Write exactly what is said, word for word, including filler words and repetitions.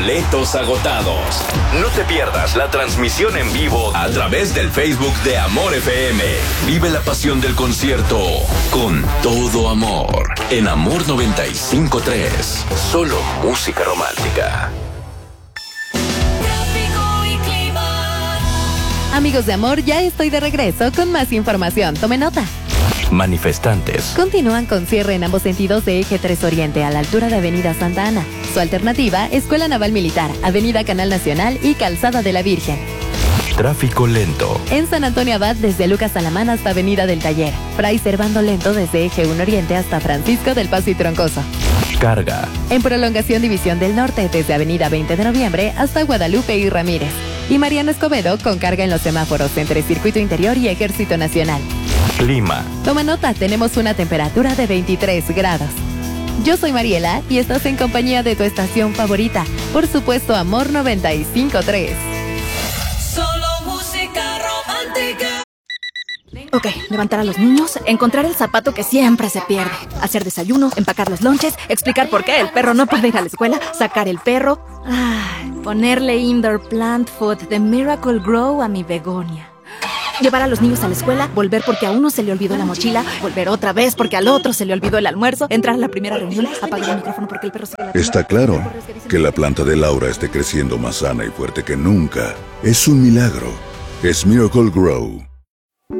boletos agotados. No te pierdas la transmisión en vivo a través del Facebook de Amor F M. Vive la pasión del concierto con todo amor en Amor noventa y cinco punto tres. Solo música romántica. Amigos de Amor, ya estoy de regreso con más información. Tome nota. Manifestantes continúan con cierre en ambos sentidos de Eje tres Oriente a la altura de Avenida Santa Ana. Su alternativa, Escuela Naval Militar, Avenida Canal Nacional y Calzada de la Virgen. Tráfico lento en San Antonio Abad desde Lucas Alamán hasta Avenida del Taller. Fray Servando lento desde Eje uno Oriente hasta Francisco del Paso y Troncoso. Carga en Prolongación División del Norte desde Avenida veinte de Noviembre hasta Guadalupe y Ramírez. Y Mariano Escobedo con carga en los semáforos entre Circuito Interior y Ejército Nacional. Clima. Toma nota, tenemos una temperatura de veintitrés grados. Yo soy Mariela y estás en compañía de tu estación favorita, por supuesto Amor noventa y cinco punto tres. Solo música romántica. Ok, levantar a los niños, encontrar el zapato que siempre se pierde, hacer desayuno, empacar los lonches, explicar por qué el perro no puede ir a la escuela, sacar el perro, ah, ponerle indoor plant food de Miracle Grow a mi begonia. Llevar a los niños a la escuela, volver porque a uno se le olvidó la mochila, volver otra vez porque al otro se le olvidó el almuerzo, entrar a la primera reunión, apagar el micrófono porque el perro se... Está claro que la planta de Laura esté creciendo más sana y fuerte que nunca. Es un milagro. Es Miracle Grow.